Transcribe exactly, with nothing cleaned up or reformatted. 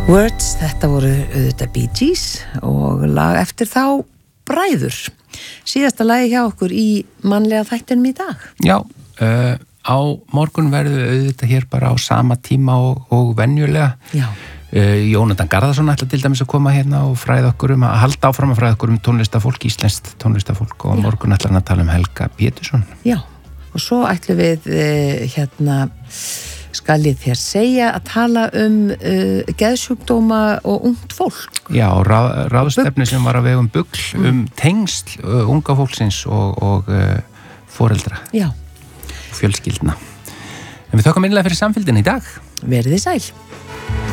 Words, þetta voru auðvitað Bee Gees og lag eftir þá Bræður. Síðasta lagi hjá okkur í mannlega þættinum í dag. Já, uh, á morgun verðum við auðvitað hér bara á sama tíma og, og venjulega. Já. Uh, Jónatan Garðarsson ætla til dæmis að koma hérna og fræða okkur um að halda áfram að fræða okkur um tónlistafólk, íslenskt tónlistafólk og á morgun ætla hann að tala um Helga Pétursson. Já, og svo ætlum við uh, hérna skal ég þér segja að tala um uh, geðsjúkdóma og ungt fólk. Já, ráð, ráðstefni sem var að vegum bugl mm. um tengsl uh, unga fólksins og, og uh, foreldra. Já. Og fjölskyldna. En við þökkum innlega fyrir samfylgdina í dag. Verið þið sæl.